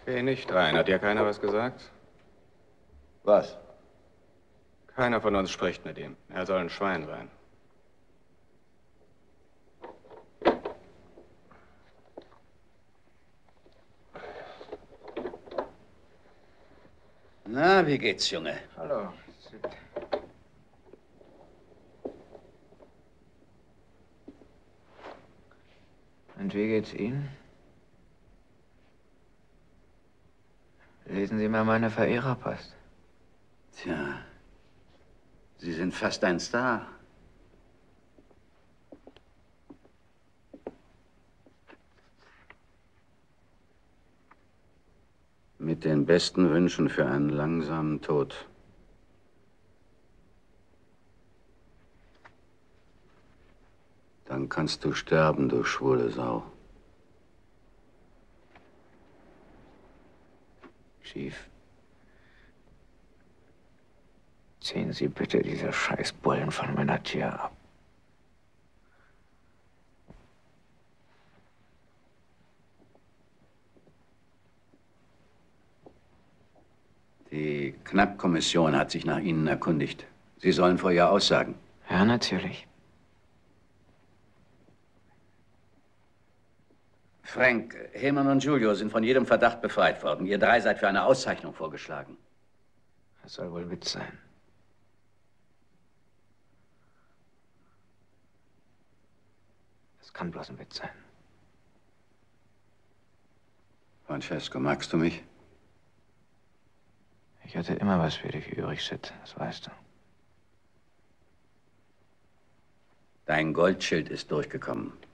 Geh nicht rein. Hat dir keiner was gesagt? Was? Keiner von uns spricht mit ihm. Er soll ein Schwein sein. Na, wie geht's, Junge? Hallo. Und wie geht's Ihnen? Lesen Sie mal meine Verehrerpost. Tja, Sie sind fast ein Star. Mit den besten Wünschen für einen langsamen Tod. Dann kannst du sterben, du schwule Sau. Chief, ziehen Sie bitte diese Scheißbullen von meiner Tür ab. Die Knapp-Kommission hat sich nach Ihnen erkundigt. Sie sollen vor ihr aussagen. Ja, natürlich. Frank, Heman und Giulio sind von jedem Verdacht befreit worden. Ihr drei seid für eine Auszeichnung vorgeschlagen. Das soll wohl Witz sein. Das kann bloß ein Witz sein. Francesco, magst du mich? Ich hatte immer was für dich übrig, Sid. Das weißt du. Dein Goldschild ist durchgekommen.